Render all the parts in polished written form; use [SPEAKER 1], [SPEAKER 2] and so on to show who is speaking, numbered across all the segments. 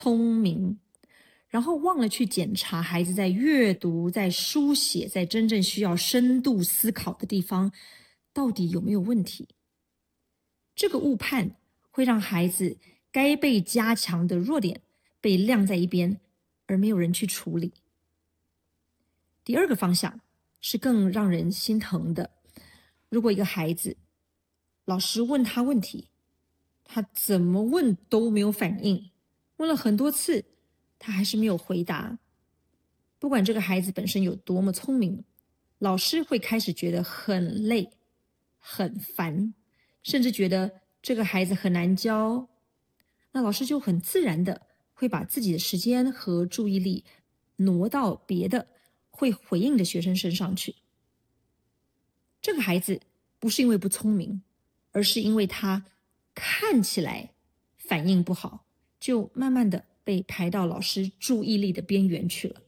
[SPEAKER 1] 聪明，然后忘了去检查孩子在阅读、在书写、在真正需要深度思考的地方，到底有没有问题。这个误判会让孩子该被加强的弱点被晾在一边，而没有人去处理。第二个方向是更让人心疼的。如果一个孩子，老师问他问题，他怎么问都没有反应，问了很多次，他还是没有回答。不管这个孩子本身有多么聪明，老师会开始觉得很累、很烦，甚至觉得这个孩子很难教。那老师就很自然的会把自己的时间和注意力挪到别的会回应的学生身上去。这个孩子不是因为不聪明，而是因为他看起来反应不好，就慢慢的被排到老师注意力的边缘去了。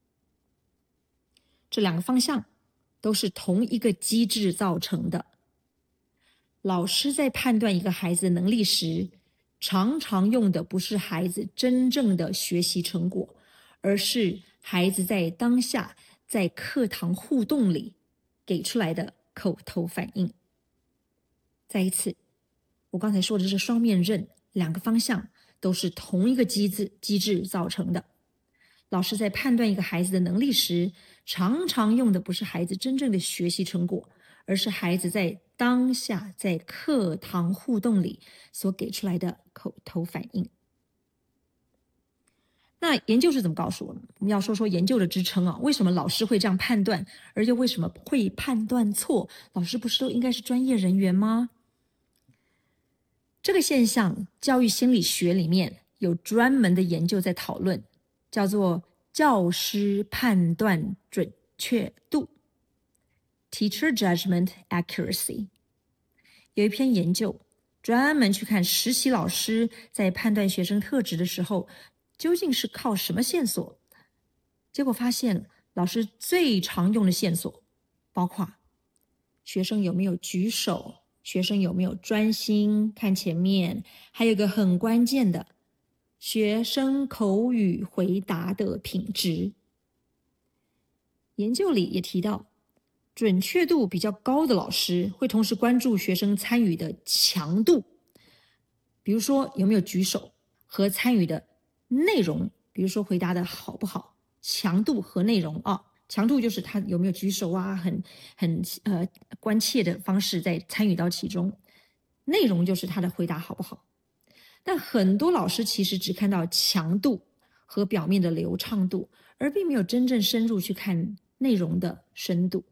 [SPEAKER 1] 这两个方向都是同一个机制造成的。老师在判断一个孩子的能力时，常常用的不是孩子真正的学习成果，而是孩子在当下在课堂互动里给出来的口头反应。再一次，我刚才说的是双面刃，两个方向都是同一个机制造成的。老师在判断一个孩子的能力时，常常用的不是孩子真正的学习成果，而是孩子在当下在课堂互动里所给出来的口头反应。那研究是怎么告诉我们？我们要说说研究的支撑啊，为什么老师会这样判断，而又为什么会判断错？老师不是都应该是专业人员吗？这个现象，教育心理学里面有专门的研究在讨论，叫做教师判断准确度 （Teacher Judgment Accuracy）。有一篇研究专门去看实习老师在判断学生特质的时候，究竟是靠什么线索？结果发现，老师最常用的线索包括学生有没有举手，学生有没有专心看前面，还有一个很关键的，学生口语回答的品质。研究里也提到，准确度比较高的老师会同时关注学生参与的强度，比如说有没有举手，和参与的内容，比如说回答的好不好，强度和内容啊。强度就是他有没有举手啊，很关切的方式在参与到其中，内容就是他的回答好不好。但很多老师其实只看到强度和表面的流畅度，而并没有真正深入去看内容的深度。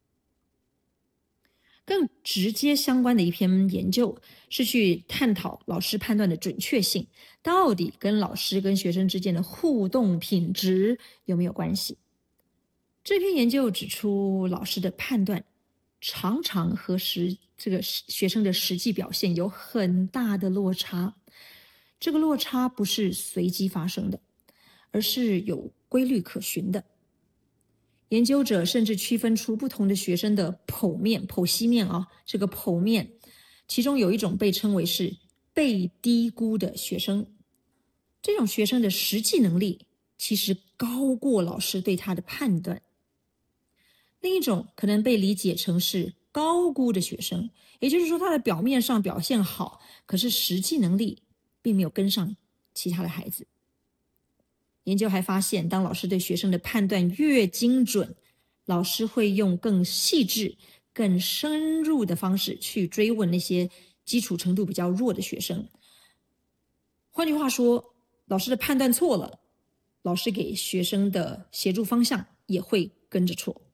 [SPEAKER 1] 更直接相关的一篇研究是去探讨老师判断的准确性，到底跟老师跟学生之间的互动品质有没有关系。这篇研究指出，老师的判断常常和这个学生的实际表现有很大的落差。这个落差不是随机发生的，而是有规律可循的。研究者甚至区分出不同的学生的剖析面啊，这个剖面，其中有一种被称为是被低估的学生。这种学生的实际能力其实高过老师对他的判断。另一种可能被理解成是高估的学生，也就是说他的表面上表现好，可是实际能力并没有跟上其他的孩子。研究还发现，当老师对学生的判断越精准，老师会用更细致、更深入的方式去追问那些基础程度比较弱的学生。换句话说，老师的判断错了，老师给学生的协助方向也会跟着错。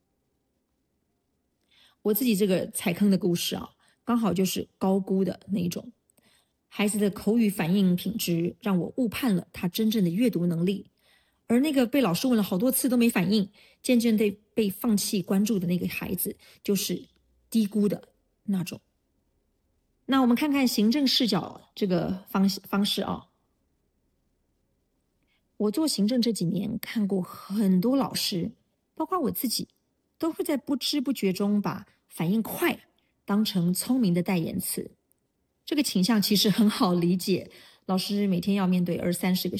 [SPEAKER 1] 我自己这个踩坑的故事啊，刚好就是高估的那一种。孩子的口语反应品质让我误判了他真正的阅读能力，而那个被老师问了好多次都没反应，渐渐被放弃关注的那个孩子，就是低估的那种。那我们看看行政视角这个方式啊。我做行政这几年，看过很多老师，包括我自己，都会在不知不觉中把反应快当成聪明的代言词。这个倾向其实很好理解，老师每天要面对20-30个